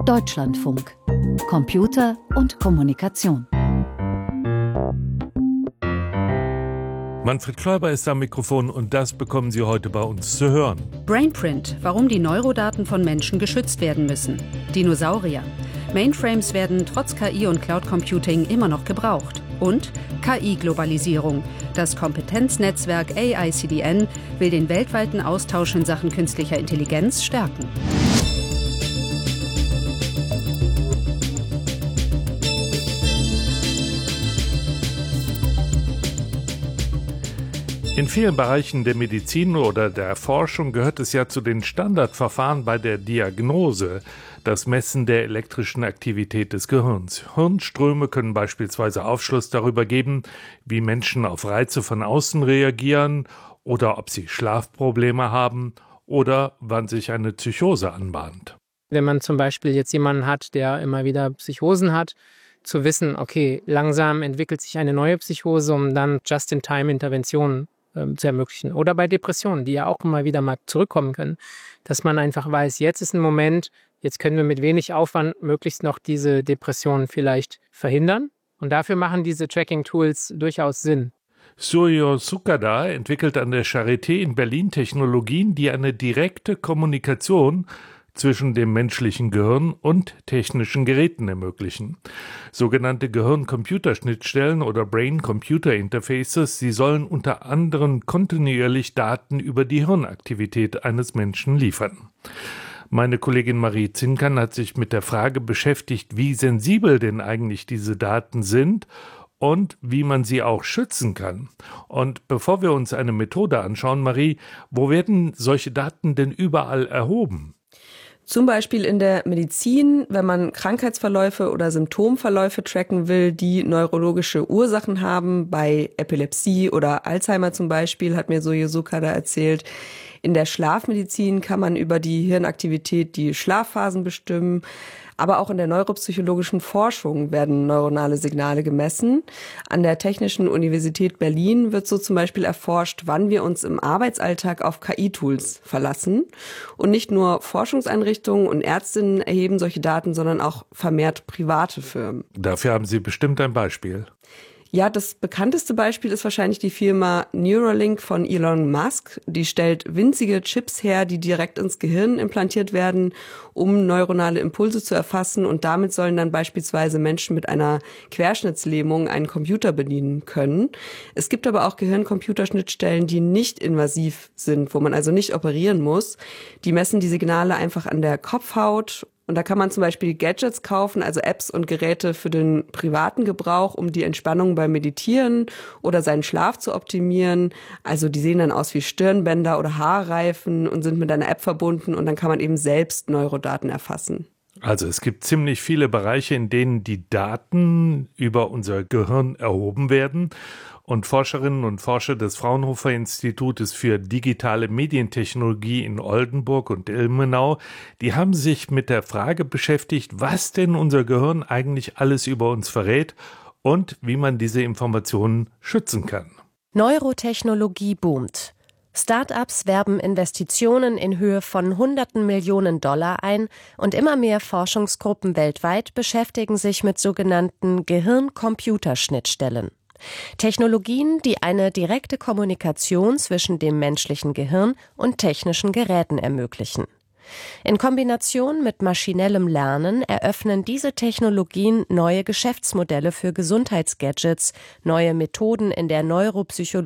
Deutschlandfunk. Computer und Kommunikation. Manfred Kläuber ist am Mikrofon und das bekommen Sie heute bei uns zu hören. Brainprint, warum die Neurodaten von Menschen geschützt werden müssen. Dinosaurier. Mainframes werden trotz KI und Cloud Computing immer noch gebraucht. Und KI-Globalisierung. Das Kompetenznetzwerk AICDN will den weltweiten Austausch in Sachen künstlicher Intelligenz stärken. In vielen Bereichen der Medizin oder der Forschung gehört es ja zu den Standardverfahren bei der Diagnose, das Messen der elektrischen Aktivität des Gehirns. Hirnströme können beispielsweise Aufschluss darüber geben, wie Menschen auf Reize von außen reagieren oder ob sie Schlafprobleme haben oder wann sich eine Psychose anbahnt. Wenn man zum Beispiel jetzt jemanden hat, der immer wieder Psychosen hat, zu wissen, okay, langsam entwickelt sich eine neue Psychose, um dann Just-in-Time-Interventionen zu ermöglichen. Oder bei Depressionen, die ja auch immer wieder mal zurückkommen können, dass man einfach weiß, jetzt ist ein Moment, jetzt können wir mit wenig Aufwand möglichst noch diese Depressionen vielleicht verhindern. Und dafür machen diese Tracking-Tools durchaus Sinn. Suryo Sukada entwickelt an der Charité in Berlin Technologien, die eine direkte Kommunikation zwischen dem menschlichen Gehirn und technischen Geräten ermöglichen. Sogenannte Gehirn-Computer-Schnittstellen oder Brain-Computer-Interfaces, sie sollen unter anderem kontinuierlich Daten über die Hirnaktivität eines Menschen liefern. Meine Kollegin Marie Zinkern hat sich mit der Frage beschäftigt, wie sensibel denn eigentlich diese Daten sind und wie man sie auch schützen kann. Und bevor wir uns eine Methode anschauen, Marie, wo werden solche Daten denn überall erhoben? Zum Beispiel in der Medizin, wenn man Krankheitsverläufe oder Symptomverläufe tracken will, die neurologische Ursachen haben, bei Epilepsie oder Alzheimer zum Beispiel, hat mir Suryo Sukada erzählt. In der Schlafmedizin kann man über die Hirnaktivität die Schlafphasen bestimmen. Aber auch in der neuropsychologischen Forschung werden neuronale Signale gemessen. An der Technischen Universität Berlin wird so zum Beispiel erforscht, wann wir uns im Arbeitsalltag auf KI-Tools verlassen. Und nicht nur Forschungseinrichtungen und Ärztinnen erheben solche Daten, sondern auch vermehrt private Firmen. Dafür haben Sie bestimmt ein Beispiel. Ja, das bekannteste Beispiel ist wahrscheinlich die Firma Neuralink von Elon Musk. Die stellt winzige Chips her, die direkt ins Gehirn implantiert werden, um neuronale Impulse zu erfassen. Und damit sollen dann beispielsweise Menschen mit einer Querschnittslähmung einen Computer bedienen können. Es gibt aber auch Gehirn-Computer-Schnittstellen, die nicht invasiv sind, wo man also nicht operieren muss. Die messen die Signale einfach an der Kopfhaut. Und da kann man zum Beispiel Gadgets kaufen, also Apps und Geräte für den privaten Gebrauch, um die Entspannung beim Meditieren oder seinen Schlaf zu optimieren. Also die sehen dann aus wie Stirnbänder oder Haarreifen und sind mit einer App verbunden und dann kann man eben selbst Neurodaten erfassen. Also es gibt ziemlich viele Bereiche, in denen die Daten über unser Gehirn erhoben werden. Und Forscherinnen und Forscher des Fraunhofer Institutes für digitale Medientechnologie in Oldenburg und Ilmenau, die haben sich mit der Frage beschäftigt, was denn unser Gehirn eigentlich alles über uns verrät und wie man diese Informationen schützen kann. Neurotechnologie boomt. Start-ups werben Investitionen in Höhe von Hunderten Millionen Dollar ein und immer mehr Forschungsgruppen weltweit beschäftigen sich mit sogenannten Gehirn-Computer-Schnittstellen. Technologien, die eine direkte Kommunikation zwischen dem menschlichen Gehirn und technischen Geräten ermöglichen. In Kombination mit maschinellem Lernen eröffnen diese Technologien neue Geschäftsmodelle für Gesundheitsgadgets, neue Methoden in der Neuropsychologie